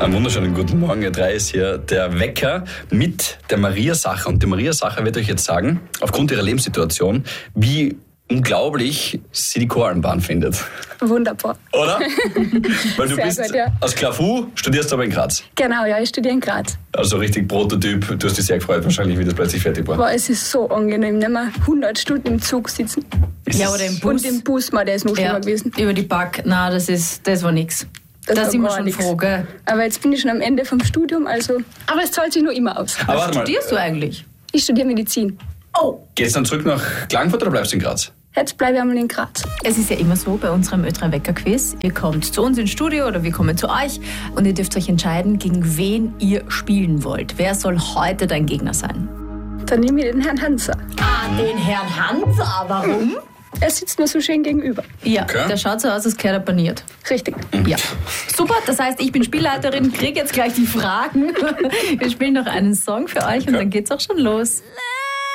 Einen wunderschönen guten Morgen, ihr drei, ist hier der Wecker mit der Maria Sacher. Und die Maria Sacher wird euch jetzt sagen, aufgrund ihrer Lebenssituation, wie unglaublich sie die Choreimbahn findet. Wunderbar. Oder? Weil du Sehr bist gut, ja. aus Klafu, studierst aber in Graz. Genau, ja, ich studiere in Graz. Also richtig Prototyp. Du hast dich sehr gefreut wahrscheinlich, wie das plötzlich fertig war. Boah, es ist so angenehm, nicht mehr 100 Stunden im Zug sitzen. Ja, oder im Bus. Und im Bus, der ist noch schlimmer gewesen. Über die Back, nein, das war nix. Da sind wir schon froh, gell? Aber jetzt bin ich schon am Ende vom Studium, also... Aber es zahlt sich nur immer aus. Aber Was warte mal, studierst du eigentlich? Ich studiere Medizin. Oh! geht's dann zurück nach Klagenfurt oder bleibst du in Graz? Jetzt bleibe ich einmal in Graz. Es ist ja immer so bei unserem Ö3-Wecker-Quiz. Ihr kommt zu uns ins Studio oder wir kommen zu euch und ihr dürft euch entscheiden, gegen wen ihr spielen wollt. Wer soll heute dein Gegner sein? Dann nehme ich den Herrn Hanser. Den Herrn Hanser, warum? Er sitzt mir so schön gegenüber. Ja, Okay. der schaut so aus, als wäre er paniert. Richtig. Ja. Super, das heißt, ich bin Spielleiterin, kriege jetzt gleich die Fragen. Wir spielen noch einen Song für euch und dann geht's auch schon los.